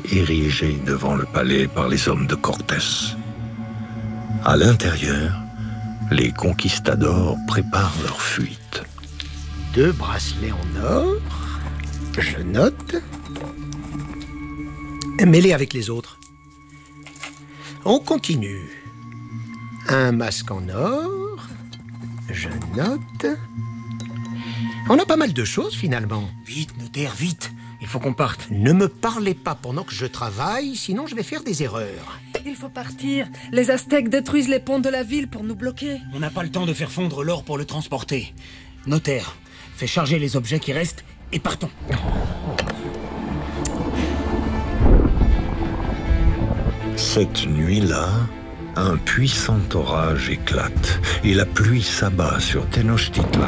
érigée devant le palais par les hommes de Cortés. À l'intérieur, les conquistadors préparent leur fuite. 2 bracelets en or, je note. Mêlés avec les autres. On continue. Un masque en or, je note. On a pas mal de choses finalement. Vite, notaire, vite. Il faut qu'on parte. Ne me parlez pas pendant que je travaille, sinon je vais faire des erreurs. Il faut partir. Les Aztèques détruisent les ponts de la ville pour nous bloquer. On n'a pas le temps de faire fondre l'or pour le transporter. Notaire, fais charger les objets qui restent et partons. Cette nuit-là, un puissant orage éclate et la pluie s'abat sur Tenochtitlan.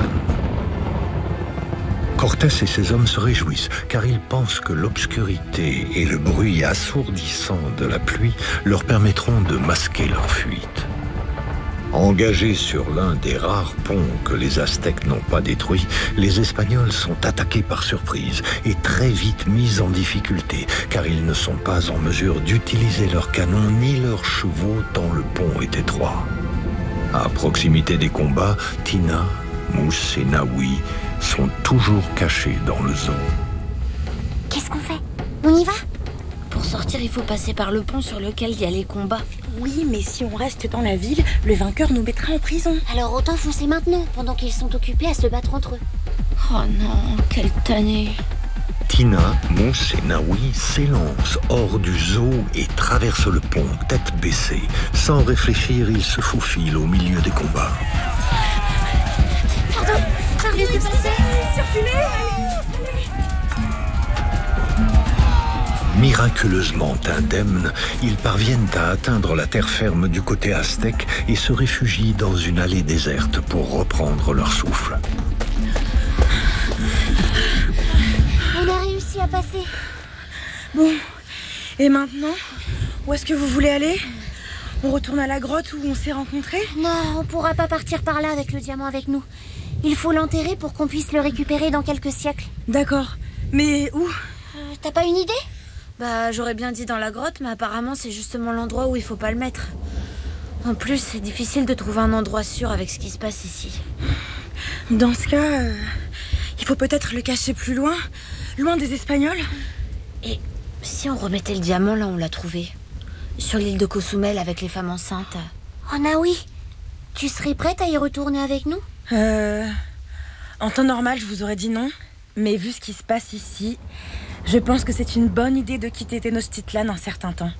Cortés et ses hommes se réjouissent car ils pensent que l'obscurité et le bruit assourdissant de la pluie leur permettront de masquer leur fuite. Engagés sur l'un des rares ponts que les Aztèques n'ont pas détruits, les Espagnols sont attaqués par surprise et très vite mis en difficulté, car ils ne sont pas en mesure d'utiliser leurs canons ni leurs chevaux tant le pont est étroit. À proximité des combats, Tina, Mousse et Naoui sont toujours cachés dans le zoo. Qu'est-ce qu'on fait? On y va? Pour sortir, il faut passer par le pont sur lequel il y a les combats. Oui, mais si on reste dans la ville, le vainqueur nous mettra en prison. Alors autant foncer maintenant, pendant qu'ils sont occupés à se battre entre eux. Oh non, quelle tannée. Tina, Mousse et Naoui s'élancent hors du zoo et traversent le pont, tête baissée. Sans réfléchir, ils se faufilent au milieu des combats. Pardon, laissez passer. Circulez. Miraculeusement indemnes, ils parviennent à atteindre la terre ferme du côté aztèque et se réfugient dans une allée déserte pour reprendre leur souffle. On a réussi à passer. Bon, et maintenant, où est-ce que vous voulez aller? On retourne à la grotte où on s'est rencontrés? Non, on pourra pas partir par là avec le diamant avec nous. Il faut l'enterrer pour qu'on puisse le récupérer dans quelques siècles. D'accord, mais où? T'as pas une idée? Bah, j'aurais bien dit dans la grotte, mais apparemment c'est justement l'endroit où il faut pas le mettre. En plus, c'est difficile de trouver un endroit sûr avec ce qui se passe ici. Dans ce cas, il faut peut-être le cacher plus loin, loin des Espagnols. Et si on remettait le diamant là où on l'a trouvé? Sur l'île de Cozumel avec les femmes enceintes. Oh Naoui, tu serais prête à y retourner avec nous? En temps normal, je vous aurais dit non. Mais vu ce qui se passe ici, je pense que c'est une bonne idée de quitter Tenochtitlan un certain temps.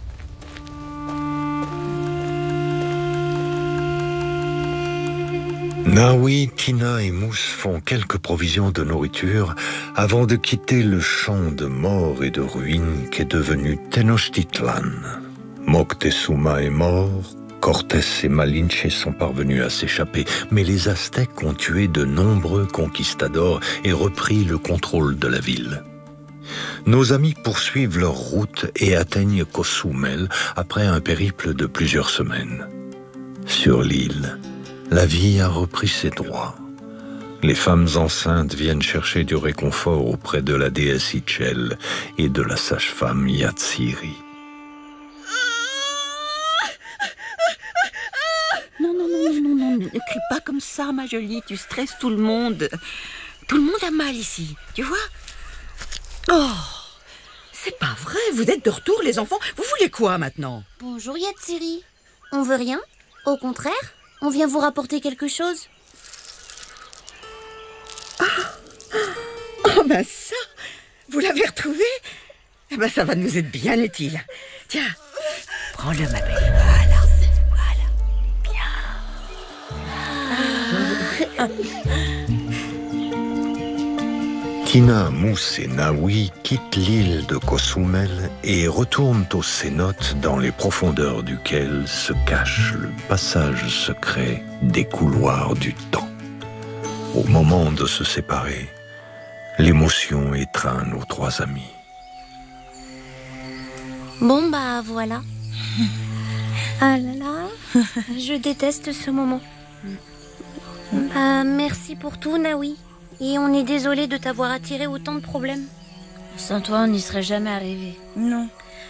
Naoui, Tina et Mousse font quelques provisions de nourriture avant de quitter le champ de mort et de ruines qu'est devenu Tenochtitlan. Moctezuma est mort, Cortés et Malinche sont parvenus à s'échapper, mais les Aztèques ont tué de nombreux conquistadors et repris le contrôle de la ville. Nos amis poursuivent leur route et atteignent Cozumel après un périple de plusieurs semaines. Sur l'île, la vie a repris ses droits. Les femmes enceintes viennent chercher du réconfort auprès de la déesse Itchel et de la sage-femme Yatsiri. Non, ne crie pas comme ça, ma jolie, tu stresses tout le monde. Tout le monde a mal ici, tu vois? Oh, c'est pas vrai, vous êtes de retour, les enfants. Vous voulez quoi maintenant? Bonjour Yatsiri. On veut rien. Au contraire, on vient vous rapporter quelque chose. Oh ben ça, vous l'avez retrouvé? Eh ben ça va nous être bien utile. Tiens, prends-le ma belle. Voilà, bien. Tina, Mousse et Naoui quittent l'île de Cozumel et retournent au cénote dans les profondeurs duquel se cache le passage secret des couloirs du temps. Au moment de se séparer, l'émotion étreint nos 3 amis. Bon bah voilà. Ah là là, je déteste ce moment. Bah merci pour tout Naoui. Et on est désolé de t'avoir attiré autant de problèmes. Sans toi, on n'y serait jamais arrivé. Non,